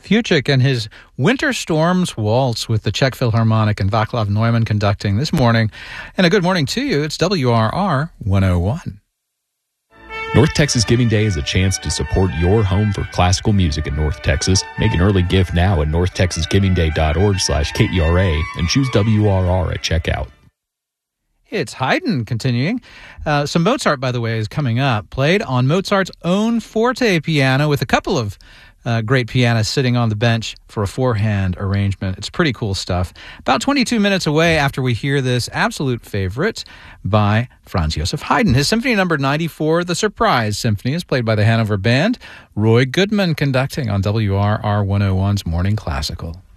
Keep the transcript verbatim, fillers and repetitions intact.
Fuchik and his Winter Storms Waltz with the Czech Philharmonic and Vaclav Neumann conducting this morning. And a good morning to you. It's W R R one oh one. North Texas Giving Day is a chance to support your home for classical music in North Texas. Make an early gift now at north texas giving day dot org slash K E R A and choose W R R at checkout. It's Haydn continuing. Uh, some Mozart, by the way, is coming up, played on Mozart's own forte piano with a couple of uh, great pianists sitting on the bench for a four-hand arrangement. It's pretty cool stuff. About twenty-two minutes away after we hear this absolute favorite by Franz Joseph Haydn. His Symphony Number ninety-four, the Surprise Symphony, is played by the Hanover Band. Roy Goodman conducting on W R R one oh one's Morning Classical.